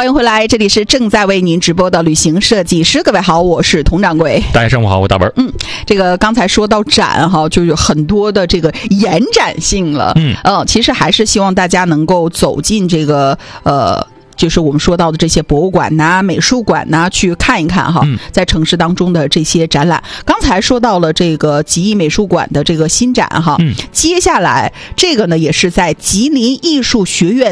欢迎回来，这里是正在为您直播的旅行设计师。各位好，我是佟掌柜。 大家上午好，我大本。 这个刚才说到展哈，就有很多的这个延展性了。其实还是希望大家能够走进这个就是我们说到的这些博物馆呐、美术馆呐，去看一看哈，在城市当中的这些展览。刚才说到了这个吉义美术馆的这个新展哈，接下来这个呢也是在吉林艺术学院